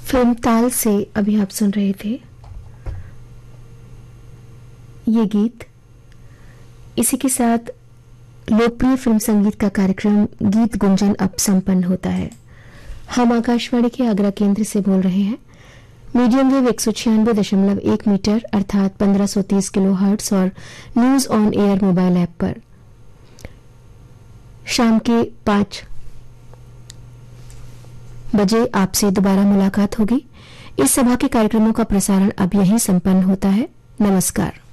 Film ताल से अभी आप सुन रहे थे ये गीत। इसी के साथ लोकप्रिय फिल्म संगीत का कार्यक्रम गीत गुंजन अब संपन्न होता है। हम आकाशवाणी के आगरा केंद्र से बोल रहे हैं। मीडियम वेव 196.1 मीटर अर्थात 1530 किलो हर्ट्ज और news on air mobile app पर शाम के 5 बजे आपसे दोबारा मुलाकात होगी। इस सभा के कार्यक्रमों का प्रसारण अब यहीं संपन्न होता है। नमस्कार।